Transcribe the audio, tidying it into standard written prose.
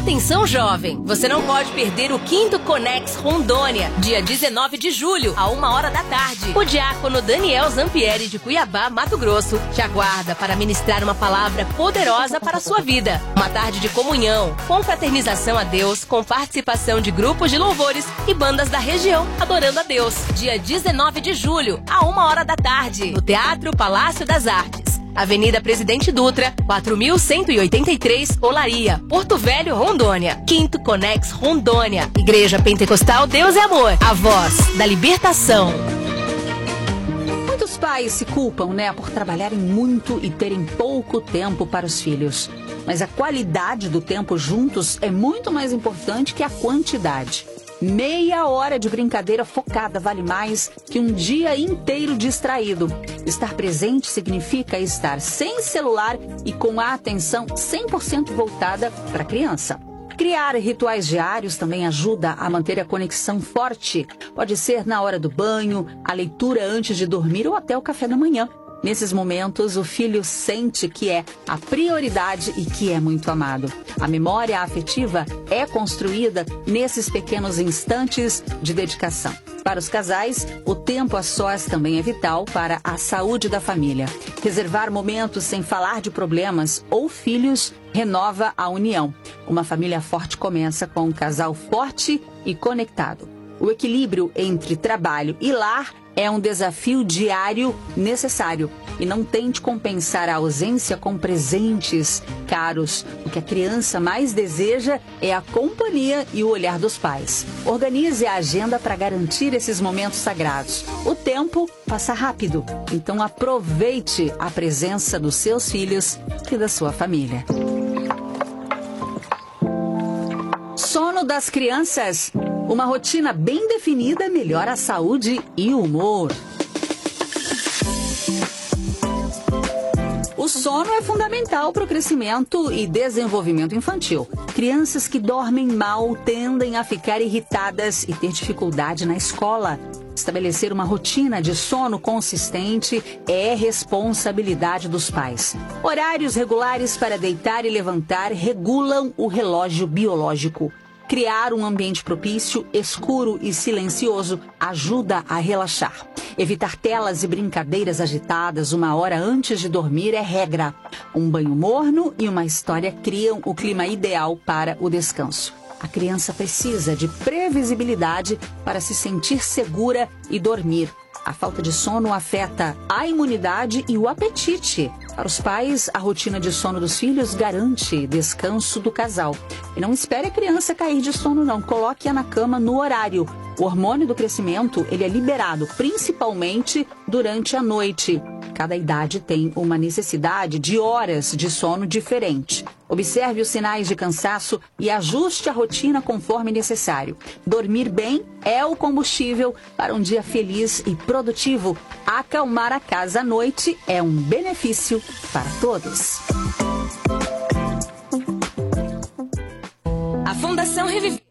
Atenção, jovem! Você não pode perder o 5º Conex Rondônia, dia 19 de julho, a 1h da tarde. O diácono Daniel Zampieri, de Cuiabá, Mato Grosso, te aguarda para ministrar uma palavra poderosa para a sua vida. Uma tarde de comunhão, confraternização a Deus, com participação de grupos de louvores e bandas da região adorando a Deus. Dia 19 de julho, a 1h da tarde, no Teatro Palácio das Artes. Avenida Presidente Dutra, 4183, Olaria, Porto Velho, Rondônia. 5º Conex Rondônia. Igreja Pentecostal Deus é Amor. A voz da libertação. Muitos pais se culpam, por trabalharem muito e terem pouco tempo para os filhos. Mas a qualidade do tempo juntos é muito mais importante que a quantidade. Meia hora de brincadeira focada vale mais que um dia inteiro distraído. Estar presente significa estar sem celular e com a atenção 100% voltada para a criança. Criar rituais diários também ajuda a manter a conexão forte. Pode ser na hora do banho, a leitura antes de dormir ou até o café da manhã. Nesses momentos, o filho sente que é a prioridade e que é muito amado. A memória afetiva é construída nesses pequenos instantes de dedicação. Para os casais, o tempo a sós também é vital para a saúde da família. Reservar momentos sem falar de problemas ou filhos renova a união. Uma família forte começa com um casal forte e conectado. O equilíbrio entre trabalho e lar é um desafio diário necessário. E não tente compensar a ausência com presentes caros. O que a criança mais deseja é a companhia e o olhar dos pais. Organize a agenda para garantir esses momentos sagrados. O tempo passa rápido, então aproveite a presença dos seus filhos e da sua família. Sono das crianças. Uma rotina bem definida melhora a saúde e o humor. O sono é fundamental para o crescimento e desenvolvimento infantil. Crianças que dormem mal tendem a ficar irritadas e ter dificuldade na escola. Estabelecer uma rotina de sono consistente é responsabilidade dos pais. Horários regulares para deitar e levantar regulam o relógio biológico. Criar um ambiente propício, escuro e silencioso ajuda a relaxar. Evitar telas e brincadeiras agitadas 1h antes de dormir é regra. Um banho morno e uma história criam o clima ideal para o descanso. A criança precisa de previsibilidade para se sentir segura e dormir. A falta de sono afeta a imunidade e o apetite. Para os pais, a rotina de sono dos filhos garante descanso do casal. E não espere a criança cair de sono, não. Coloque-a na cama no horário. O hormônio do crescimento, ele é liberado principalmente durante a noite. Cada idade tem uma necessidade de horas de sono diferente. Observe os sinais de cansaço e ajuste a rotina conforme necessário. Dormir bem é o combustível para um dia feliz e produtivo. Acalmar a casa à noite é um benefício para todos. A Fundação Reviver.